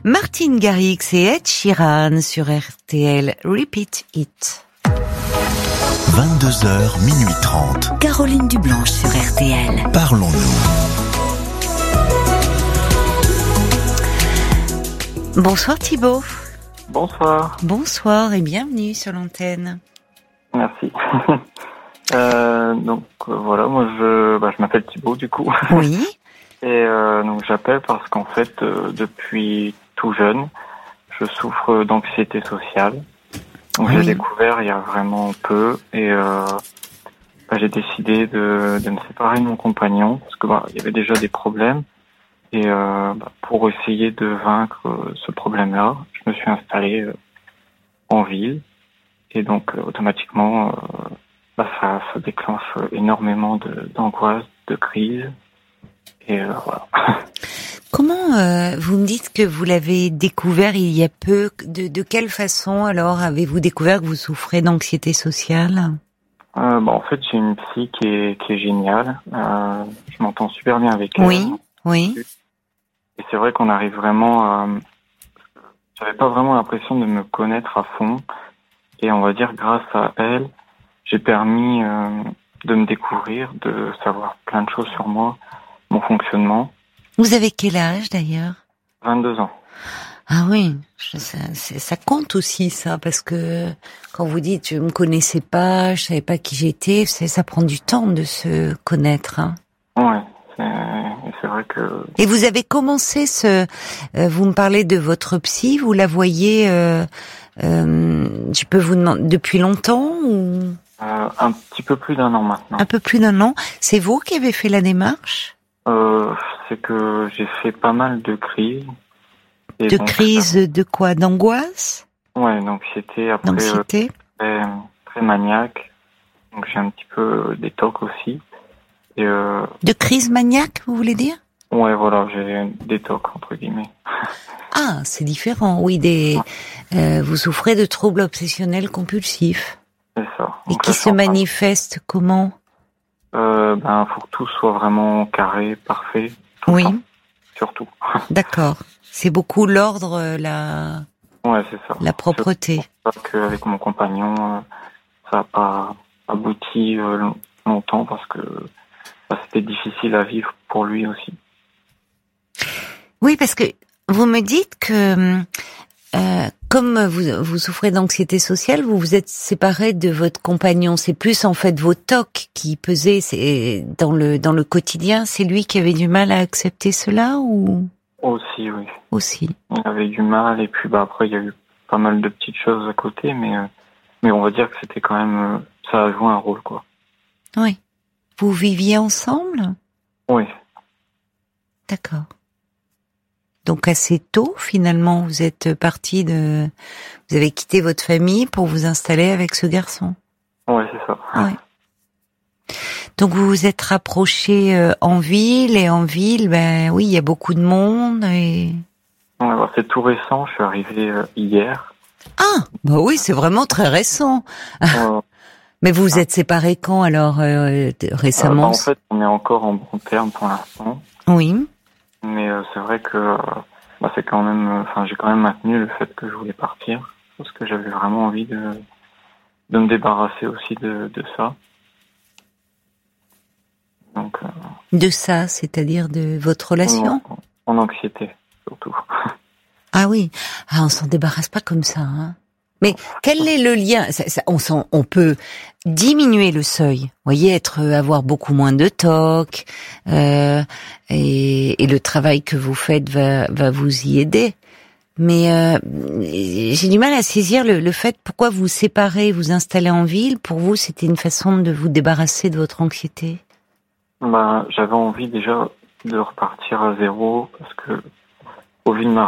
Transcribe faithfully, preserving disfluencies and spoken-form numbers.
Martin Garrix et Ed Sheeran sur R T L. Repeat It. vingt-deux heures, minuit trente. Caroline Dublanche sur R T L. Parlons-nous. Bonsoir Thibaut. Bonsoir. Bonsoir et bienvenue sur l'antenne. Merci. euh, donc euh, voilà, moi je, bah, je m'appelle Thibaut du coup. Oui. Et euh, donc j'appelle parce qu'en fait euh, depuis tout jeune, je souffre d'anxiété sociale. Donc Oui. j'ai découvert il y a vraiment peu et euh, bah, j'ai décidé de, de me séparer de mon compagnon parce que bah, il y avait déjà des problèmes. Et euh, bah, pour essayer de vaincre euh, ce problème-là, je me suis installé euh, en ville. Et donc, euh, automatiquement, euh, bah, ça, ça déclenche énormément de, d'angoisse, de crise. Et euh, voilà. Comment euh, vous me dites que vous l'avez découvert il y a peu? De, de quelle façon alors avez-vous découvert que vous souffrez d'anxiété sociale? euh, bah, En fait, j'ai une psy qui est, qui est géniale. Euh, je m'entends super bien avec elle. Oui, oui. Et c'est vrai qu'on arrive vraiment à... J'avais pas vraiment l'impression de me connaître à fond. Et on va dire, grâce à elle, j'ai permis euh, de me découvrir, de savoir plein de choses sur moi, mon fonctionnement. Vous avez quel âge d'ailleurs? vingt-deux ans. Ah oui, je- ça, c'est- ça compte aussi ça, parce que quand vous dites je me connaissais pas, je savais pas qui j'étais, c'est, ça prend du temps de se connaître. Hein. Ouais, c'est, c'est vrai que... Et vous avez commencé ce... euh, vous me parlez de votre psy, vous la voyez... Euh, euh, je peux vous demander depuis longtemps ou Euh, un petit peu plus d'un an maintenant. un peu plus d'un an? C'est vous qui avez fait la démarche Euh, c'est que j'ai fait pas mal de crises. Et de donc, crise de quoi? D'angoisse? euh, ouais, d'anxiété, après euh, D'anxiété? très, très maniaque. Donc j'ai un petit peu des tocs aussi. Et euh, De crise maniaque, vous voulez dire? ouais, voilà, j'ai des tocs entre guillemets. Ah, c'est différent. Oui, des. Euh, vous souffrez de troubles obsessionnels compulsifs. C'est ça. Et Donc qui là, je se suis en train de- manifestent comment? Euh, ben, faut que tout soit vraiment carré, parfait. Tout le Oui, temps, surtout. d'accord. C'est beaucoup l'ordre, euh, la Ouais, c'est ça. la propreté. C'est pour ça qu'avec mon compagnon, euh, ça n'a pas abouti euh, long- longtemps parce que bah, c'était difficile à vivre pour lui aussi. Oui, parce que vous me dites que euh, comme vous, vous souffrez d'anxiété sociale, vous vous êtes séparé de votre compagnon. C'est plus en fait vos tocs qui pesaient. C'est dans le dans le quotidien. C'est lui qui avait du mal à accepter cela ou Aussi, oui. aussi. Il avait du mal et puis bah après il y a eu pas mal de petites choses à côté, mais euh, mais on va dire que c'était quand même euh, ça a joué un rôle quoi. Oui. Vous viviez ensemble? Oui. D'accord. Donc assez tôt, finalement, vous êtes parti de... Vous avez quitté votre famille pour vous installer avec ce garçon. Ouais, c'est ça. Ouais. Donc vous vous êtes rapprochés euh, en ville, et en ville, ben oui, il y a beaucoup de monde, et... Ouais, bah, c'est tout récent, je suis arrivé euh, hier. Ah, bah oui, c'est vraiment très récent. Euh, Mais vous vous êtes séparés quand, alors, euh, euh, bah, récemment? en fait, on est encore en bon terme pour l'instant. Oui. Mais euh, c'est vrai que euh, bah, c'est quand même, enfin, j'ai quand même maintenu le fait que je voulais partir parce que j'avais vraiment envie de de me débarrasser aussi de de ça. Donc, euh, De ça, c'est-à-dire de votre relation? en, en anxiété surtout. Ah oui, ah, on s'en débarrasse pas comme ça. Hein. Mais quel est le lien? ça, ça, on, s'en, on peut diminuer le seuil, voyez, être, avoir beaucoup moins de tocs, euh, et, et le travail que vous faites va, va vous y aider. Mais euh, j'ai du mal à saisir le, le fait pourquoi vous séparez, vous installez en ville. Pour vous, c'était une façon de vous débarrasser de votre anxiété? Bah, j'avais envie déjà de repartir à zéro parce que au vu de ma